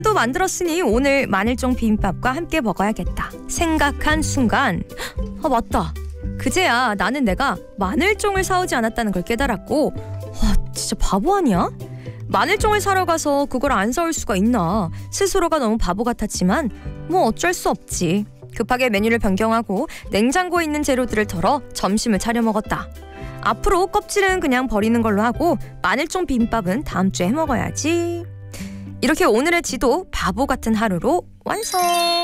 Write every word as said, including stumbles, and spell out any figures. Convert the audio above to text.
또 만들었으니 오늘 마늘종 비빔밥과 함께 먹어야겠다 생각한 순간, 아 맞다, 그제야 나는 내가 마늘종을 사오지 않았다는 걸 깨달았고, 와 진짜 바보 아니야? 마늘종을 사러 가서 그걸 안 사올 수가 있나. 스스로가 너무 바보 같았지만 뭐 어쩔 수 없지. 급하게 메뉴를 변경하고 냉장고에 있는 재료들을 덜어 점심을 차려 먹었다. 앞으로 껍질은 그냥 버리는 걸로 하고 마늘종 비빔밥은 다음 주에 해 먹어야지. 이렇게 오늘의 지도 바보 같은 하루로 완성!